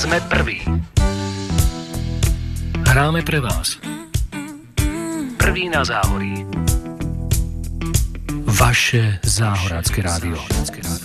Sme prví. Hráme pre vás. Prví na Záhorí. Vaše záhorácké rádio.